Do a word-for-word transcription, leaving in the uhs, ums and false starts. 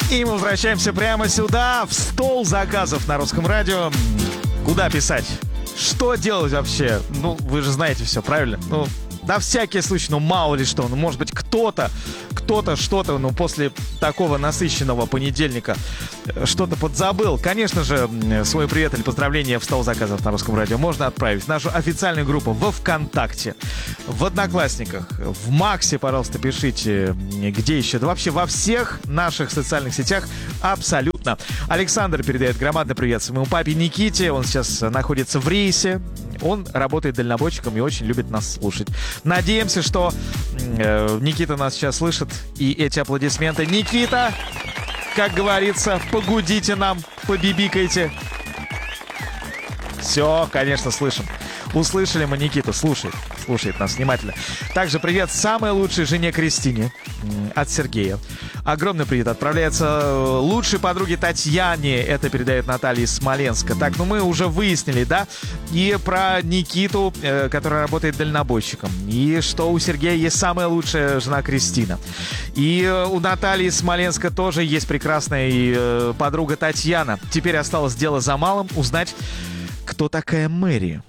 И мы возвращаемся прямо сюда, в стол заказов на Русском радио. Куда писать? Что делать вообще? Ну, вы же знаете все, правильно? Ну, на всякий случай, ну, мало ли что. Ну, может быть, кто-то, кто-то что-то, ну, после такого насыщенного понедельника что-то подзабыл. Конечно же, свой привет или поздравление в стол заказов на Русском радио можно отправить в нашу официальную группу во ВКонтакте, в Одноклассниках, в Максе, пожалуйста, пишите, где еще. Да вообще во всех наших социальных сетях абсолютно. Александр передает громадный привет своему папе Никите. Он сейчас находится в рейсе. Он работает дальнобойщиком и очень любит нас слушать. Надеемся, что э, Никита нас сейчас слышит. И эти аплодисменты. Никита, как говорится, погудите нам, побибикайте. Все, конечно, слышим. Услышали мы Никиту, слушает, слушает нас внимательно. Также привет самой лучшей жене Кристине от Сергея. Огромный привет отправляется лучшей подруге Татьяне. Это передает Наталья из Смоленска. Так, ну мы уже выяснили, да? И про Никиту, э, которая работает дальнобойщиком. И что у Сергея есть самая лучшая жена Кристина. И э, у Натальи из Смоленска тоже есть прекрасная э, подруга Татьяна. Теперь осталось дело за малым узнать, кто такая Мэри.